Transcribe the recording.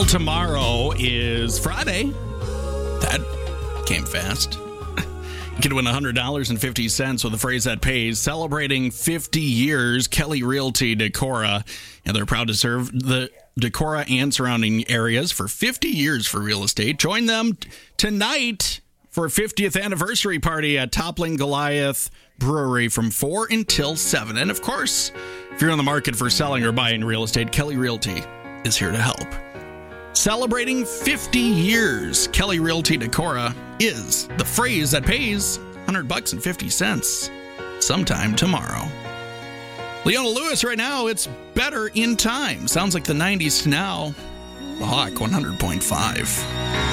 tomorrow is Friday. That came fast. You can win $100.50 with a phrase that pays. Celebrating 50 years, Kelly Realty Decorah. And they're proud to serve the Decorah and surrounding areas for 50 years for real estate. Join them tonight for a 50th anniversary party at Toppling Goliath Brewery from 4 until 7. And of course, if you're in the market for selling or buying real estate, Kelly Realty is here to help. Celebrating 50 years, Kelly Realty Decorah is the phrase that pays $100.50 sometime tomorrow. Leona Lewis right now, it's better in time. Sounds like the 90s now. The Hawk 100.5.